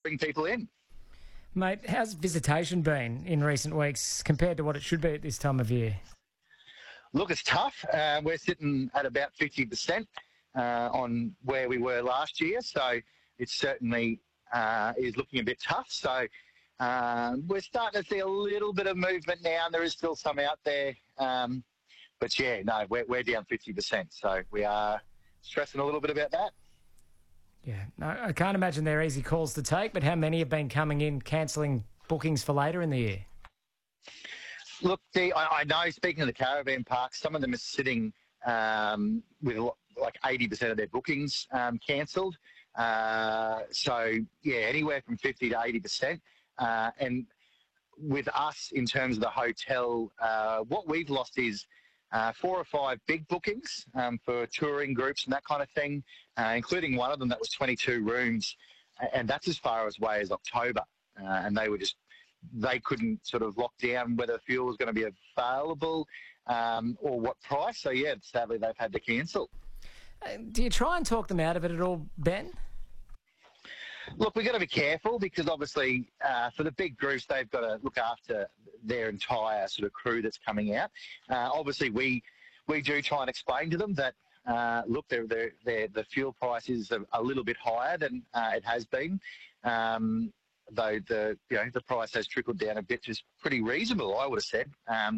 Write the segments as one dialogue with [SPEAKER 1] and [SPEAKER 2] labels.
[SPEAKER 1] bring people in.
[SPEAKER 2] Mate, how's visitation been in recent weeks compared to what it should be at this time of year?
[SPEAKER 1] Look, it's tough. We're sitting at about 50% on where we were last year, so it certainly is looking a bit tough. So we're starting to see a little bit of movement now, and there is still some out there. But yeah, no, we're down 50%, so we are stressing a little bit about that.
[SPEAKER 2] Yeah, no, I can't imagine they're easy calls to take, but how many have been coming in, cancelling bookings for later in the year?
[SPEAKER 1] Look, I know, speaking of the caravan parks, some of them are sitting with like 80% of their bookings cancelled. So, yeah, anywhere from 50 to 80%. And with us, in terms of the hotel, what we've lost is 4 or 5 big bookings for touring groups and that kind of thing, including one of them that was 22 rooms, and that's as far away as October. And they couldn't sort of lock down whether fuel was going to be available or what price. So, yeah, sadly, they've had to cancel.
[SPEAKER 2] Do you try and talk them out of it at all, Ben?
[SPEAKER 1] Look, we've got to be careful because obviously for the big groups, they've got to look after their entire sort of crew that's coming out. Obviously, we do try and explain to them that, look, the fuel price is a little bit higher than it has been, though the price has trickled down a bit, just pretty reasonable, I would have said.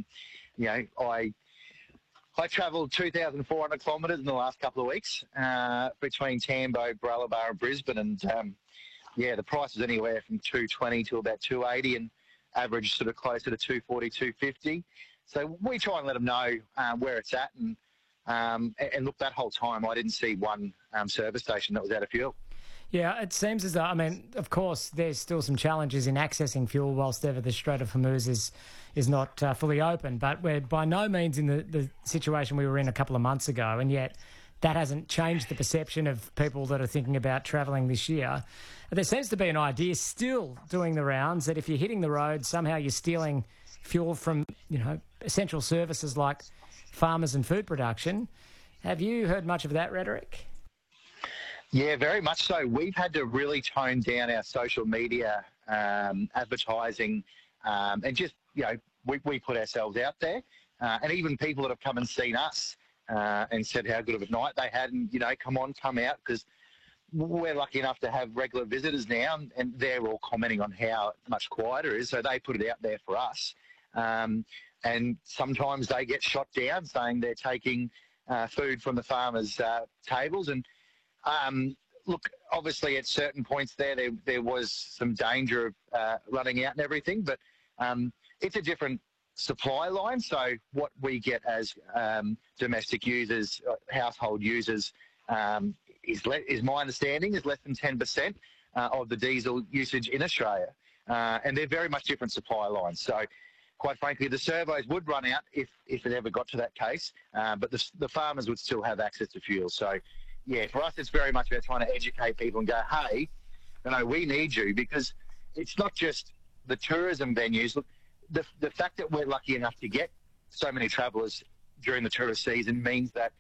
[SPEAKER 1] I travelled 2,400 kilometres in the last couple of weeks between Tambo, Baralaba and Brisbane, and the price is anywhere from $220 to about $280, and average sort of closer to $240, $250. So we try and let them know where it's at, and look, that whole time I didn't see one service station that was out of fuel.
[SPEAKER 2] Yeah, it seems as though, I mean, of course, there's still some challenges in accessing fuel whilst ever the Strait of Hormuz is not fully open, but we're by no means in the situation we were in a couple of months ago, and yet that hasn't changed the perception of people that are thinking about travelling this year. There seems to be an idea still doing the rounds that if you're hitting the road, somehow you're stealing fuel from, essential services like farmers and food production. Have you heard much of that rhetoric?
[SPEAKER 1] Yeah, very much so. We've had to really tone down our social media advertising, and just, we put ourselves out there. And even people that have come and seen us and said how good of a night they had, and, come out, because we're lucky enough to have regular visitors now, and they're all commenting on how much quieter it is. So they put it out there for us. And sometimes they get shot down saying they're taking food from the farmers' tables. And look, obviously at certain points there was some danger of running out and everything, but it's a different supply line. So what we get as domestic users, household users, is my understanding is less than 10% of the diesel usage in Australia, and they're very much different supply lines. So quite frankly, the servos would run out if it ever got to that case, but the farmers would still have access to fuel. So yeah, for us, it's very much about trying to educate people and go, hey, we need you, because it's not just the tourism venues. Look, the fact that we're lucky enough to get so many travellers during the tourist season means that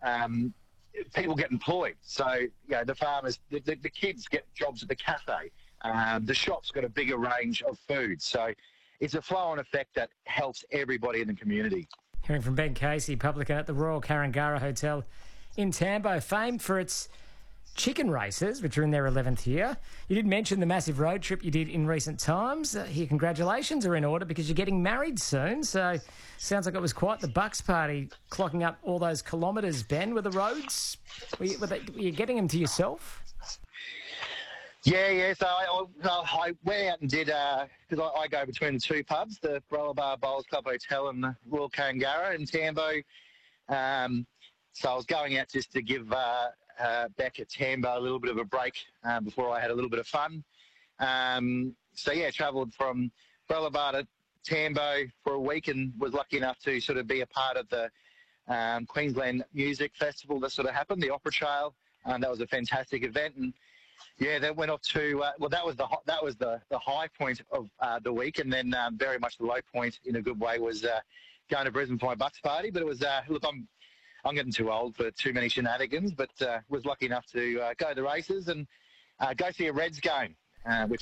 [SPEAKER 1] people get employed. So, the farmers, the kids get jobs at the cafe. The shop's got a bigger range of food. So it's a flow-on effect that helps everybody in the community.
[SPEAKER 2] Hearing from Ben Casey, publican at the Royal Karangarra Hotel in Tambo, famed for its chicken races, which are in their 11th year. You did mention the massive road trip you did in recent times. Here, congratulations are in order because you're getting married soon. So sounds like it was quite the bucks party, clocking up all those kilometres, Ben. Were the roads, were you getting them to yourself?
[SPEAKER 1] Yeah. So I went out and did, because I go between the two pubs, the Baralaba Bowls Club Hotel and the Royal Karangarra in Tambo. So I was going out just to give Beck at Tambo a little bit of a break before I had a little bit of fun. Travelled from Baralaba to Tambo for a week and was lucky enough to sort of be a part of the Queensland Music Festival that sort of happened, the Opera Trail. That was a fantastic event, and that went off to that was the high point of the week, and then very much the low point in a good way was going to Brisbane for my bucks party. But it was look, I'm getting too old for too many shenanigans, but was lucky enough to go to the races and go see a Reds game, which